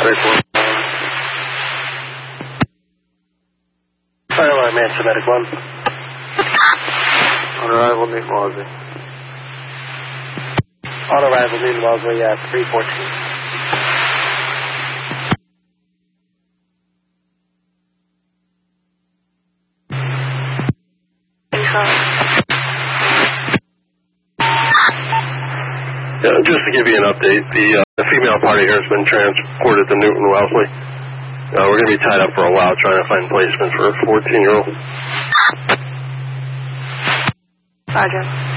Medic 1. Fire alarm, answer Medic 1. On arrival, Newton Walsley. On arrival, Newton Walsley at 314. Just to give you an update, the female party here has been transported to Newton Wellesley. We're going to be tied up for a while trying to find placement for a 14-year-old. Roger.